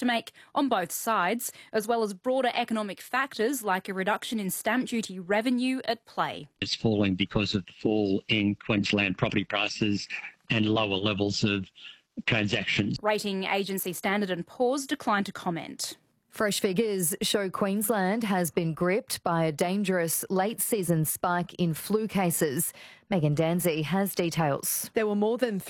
to make on both sides, as well as broader economic factors like a reduction in stamp duty revenue at play. It's falling because of the fall in Queensland property prices and lower levels of transactions. Rating agency Standard & Poor's declined to comment. Fresh figures show Queensland has been gripped by a dangerous late-season spike in flu cases. Megan Danzy has details. There were more than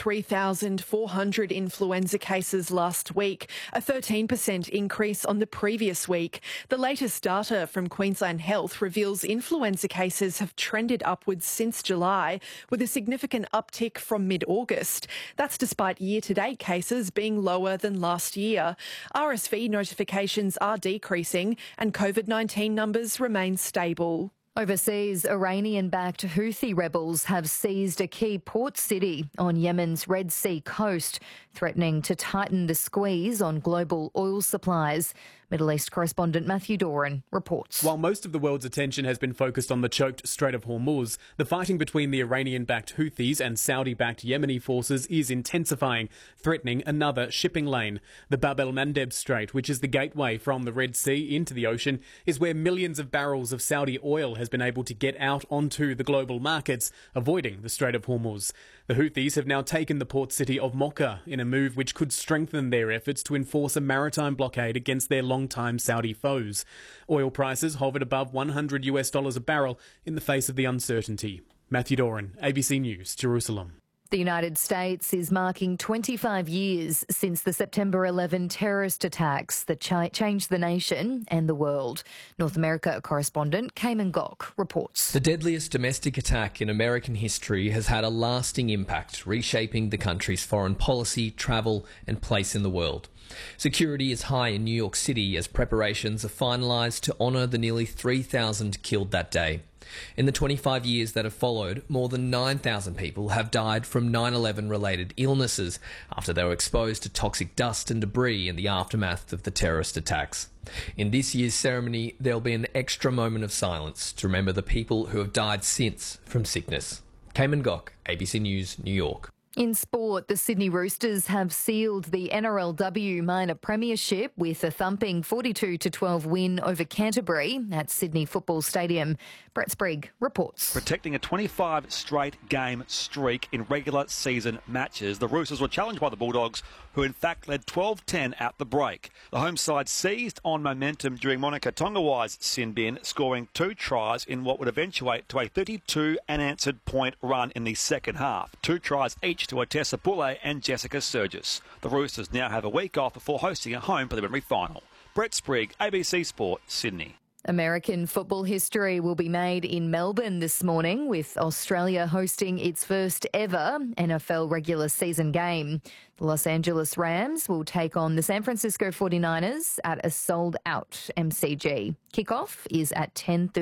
3,400 influenza cases last week, a 13% increase on the previous week. The latest data from Queensland Health reveals influenza cases have trended upwards since July, with a significant uptick from mid-August. That's despite year-to-date cases being lower than last year. RSV notifications are decreasing and COVID-19 numbers remain stable. Overseas, Iranian-backed Houthi rebels have seized a key port city on Yemen's Red Sea coast, threatening to tighten the squeeze on global oil supplies. Middle East correspondent Matthew Doran reports. While most of the world's attention has been focused on the choked Strait of Hormuz, the fighting between the Iranian-backed Houthis and Saudi-backed Yemeni forces is intensifying, threatening another shipping lane. The Bab el-Mandeb Strait, which is the gateway from the Red Sea into the ocean, is where millions of barrels of Saudi oil has been able to get out onto the global markets, avoiding the Strait of Hormuz. The Houthis have now taken the port city of Mocha in a move which could strengthen their efforts to enforce a maritime blockade against their long-time Saudi foes. Oil prices hovered above $100 a barrel in the face of the uncertainty. Matthew Doran, ABC News, Jerusalem. The United States is marking 25 years since the September 11 terrorist attacks that changed the nation and the world. North America correspondent Cayman Gok reports. The deadliest domestic attack in American history has had a lasting impact, reshaping the country's foreign policy, travel and place in the world. Security is high in New York City as preparations are finalised to honour the nearly 3,000 killed that day. In the 25 years that have followed, more than 9,000 people have died from 9/11 related illnesses after they were exposed to toxic dust and debris in the aftermath of the terrorist attacks. In this year's ceremony, there'll be an extra moment of silence to remember the people who have died since from sickness. Cayman Gok, ABC News, New York. In sport, the Sydney Roosters have sealed the NRLW minor premiership with a thumping 42-12 win over Canterbury at Sydney Football Stadium. Brett Sprigg reports. Protecting a 25 straight game streak in regular season matches, the Roosters were challenged by the Bulldogs, who in fact led 12-10 at the break. The home side seized on momentum during Monica Tongawai's sin bin, scoring 2 tries in what would eventuate to a 32 unanswered point run in the second half. 2 tries each to Otessa Poulet and Jessica Sturgis. The Roosters now have a week off before hosting a home preliminary final. Brett Sprigg, ABC Sport, Sydney. American football history will be made in Melbourne this morning, with Australia hosting its first ever NFL regular season game. The Los Angeles Rams will take on the San Francisco 49ers at a sold-out MCG. Kickoff is at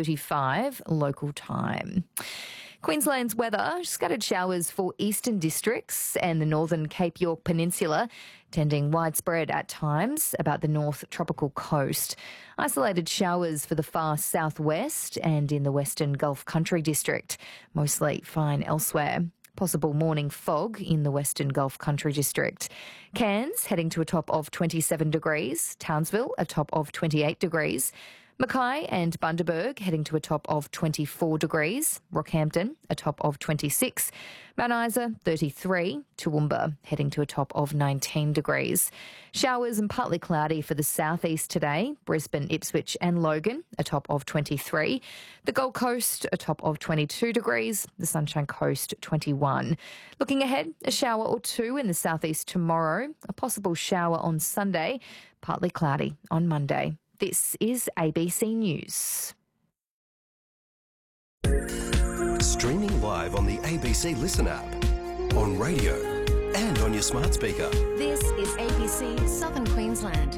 10:35 local time. Queensland's weather, scattered showers for eastern districts and the northern Cape York Peninsula, tending widespread at times about the north tropical coast. Isolated showers for the far southwest and in the western Gulf Country district, mostly fine elsewhere. Possible morning fog in the western Gulf Country district. Cairns heading to a top of 27 degrees, Townsville a top of 28 degrees, Mackay and Bundaberg heading to a top of 24 degrees, Rockhampton a top of 26, Mount Isa 33, Toowoomba heading to a top of 19 degrees. Showers and partly cloudy for the southeast today, Brisbane, Ipswich and Logan a top of 23, the Gold Coast a top of 22 degrees, the Sunshine Coast 21. Looking ahead, a shower or two in the southeast tomorrow, a possible shower on Sunday, partly cloudy on Monday. This is ABC News. Streaming live on the ABC Listen app, on radio and on your smart speaker. This is ABC Southern Queensland.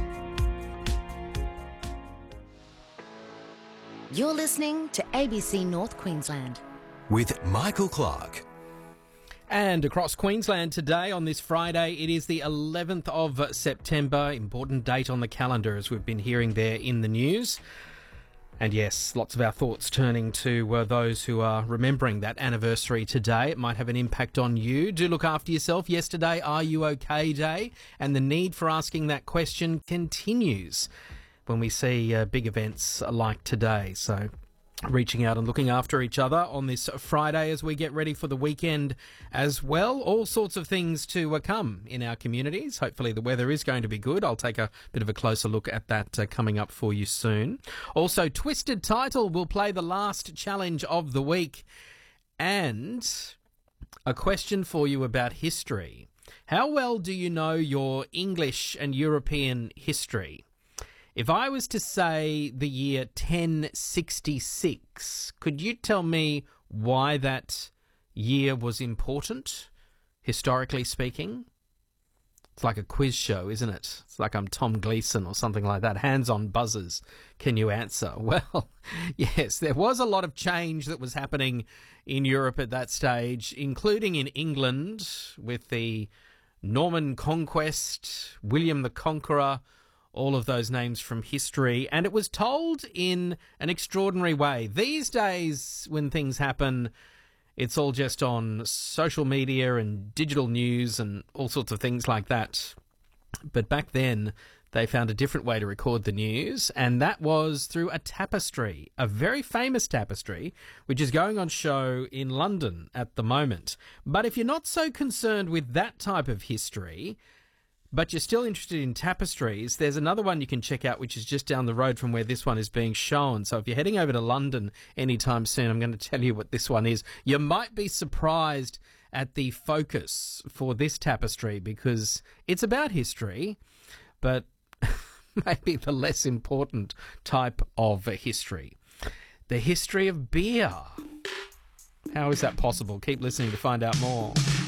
You're listening to ABC North Queensland. With Michael Clark. And across Queensland today, on this Friday, it is the 11th of September. Important date on the calendar, as we've been hearing there in the news. And yes, lots of our thoughts turning to those who are remembering that anniversary today. It might have an impact on you. Do look after yourself. Yesterday, Are You OK Day? And the need for asking that question continues when we see big events like today. So reaching out and looking after each other on this Friday as we get ready for the weekend as well. All sorts of things to come in our communities. Hopefully the weather is going to be good. I'll take a bit of a closer look at that coming up for you soon. Also, Twisted Title will play the last challenge of the week. And a question for you about history. How well do you know your English and European history? If I was to say the year 1066, could you tell me why that year was important, historically speaking? It's like a quiz show, isn't it? It's like I'm Tom Gleeson or something like that. Hands on buzzers. Can you answer? Well, yes, there was a lot of change that was happening in Europe at that stage, including in England with the Norman Conquest, William the Conqueror, all of those names from history, and it was told in an extraordinary way. These days, when things happen, it's all just on social media and digital news and all sorts of things like that. But back then, they found a different way to record the news, and that was through a tapestry, a very famous tapestry, which is going on show in London at the moment. But if you're not so concerned with that type of history, but you're still interested in tapestries, there's another one you can check out, which is just down the road from where this one is being shown. So if you're heading over to London anytime soon, I'm going to tell you what this one is. You might be surprised at the focus for this tapestry because it's about history, but maybe the less important type of history. The history of beer. How is that possible? Keep listening to find out more.